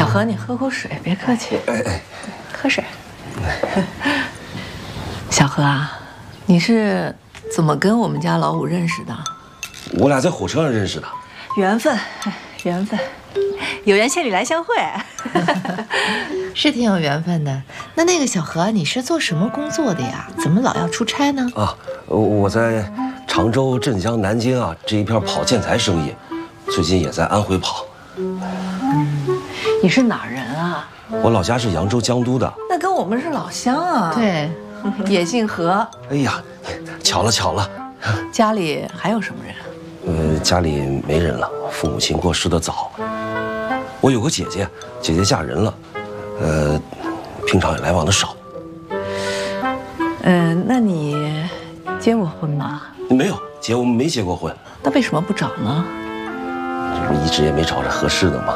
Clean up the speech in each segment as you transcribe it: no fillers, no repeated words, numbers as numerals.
小何，你喝口水，别客气。 喝水。 小何啊，你是怎么跟我们家老五认识的？ 我俩在火车上认识的。 缘分，缘分，有缘千里来相会。 是挺有缘分的。那个小何，你是做什么工作的呀？怎么老要出差呢？ 啊，我在常州、镇江、南京啊这一片跑建材生意，最近也在安徽跑。 你是哪儿人啊？ 我老家是扬州江都的。 那跟我们是老乡啊。 对， 也姓何。 哎呀，巧了巧了。 家里还有什么人？ 家里没人了，父母亲过世的早。我有个姐姐，姐姐嫁人了，平常也来往的少。 那你结过婚吗？ 没有，姐，我们没结过婚。 那为什么不找呢？ 这不一直也没找着合适的吗？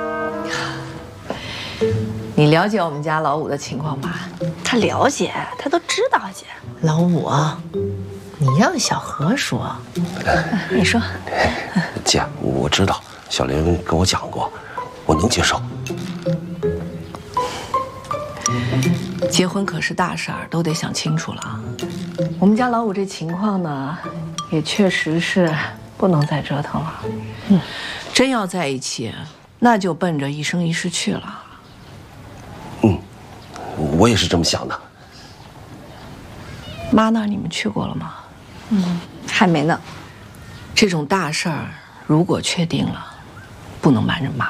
你了解我们家老五的情况吧？ 他了解，他都知道，姐。 老五，你让小何说。 你说。 姐，我知道，小玲跟我讲过，我能接受。 结婚可是大事儿，都得想清楚了。我们家老五这情况呢，也确实是不能再折腾了。真要在一起，那就奔着一生一世去了。 我也是这么想的。 妈那儿你们去过了吗？ 还没呢。 这种大事儿，如果确定了，不能瞒着妈。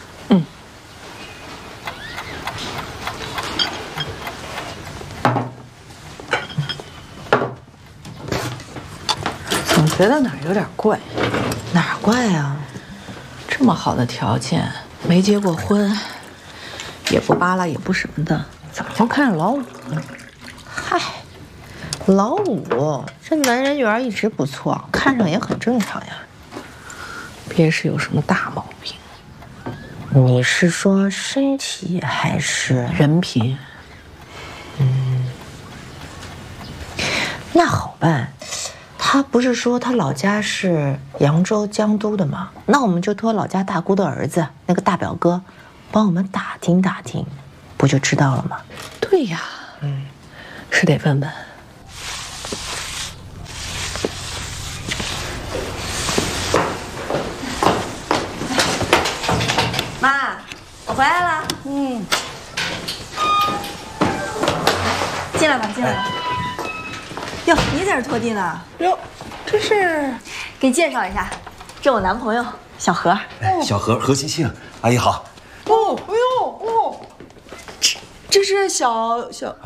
总觉得哪儿有点怪。 哪儿怪啊？ 这么好的条件，没结过婚，也不扒拉，也不什么的，怎么就看上老五呢？ 嗨，老五这男人缘一直不错，看上也很正常呀。 别是有什么大毛病？ 你是说身体还是人品？ 那好办。他不是说他老家是扬州江都的吗？那我们就托老家大姑的儿子，那个大表哥，帮我们打听打听，不就知道了吗？ 对呀，是得问问。 妈，我回来了。进来吧，进来吧。哟，你在这拖地呢？ 哟，这是给你介绍一下，这我男朋友小何。 小何欣欣，阿姨好。 哦，哎呦，哦，这是小